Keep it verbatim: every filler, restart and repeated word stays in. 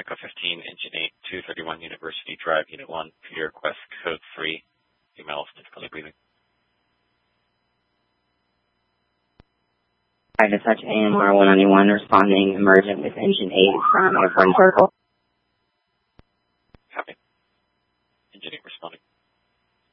Echo fifteen, Engine eight, two thirty-one University Drive, Unit one, for your request, code three, female with difficulty breathing. Hi, Dispatch A M R one ninety-one responding emergent with Engine eight from Airport Circle.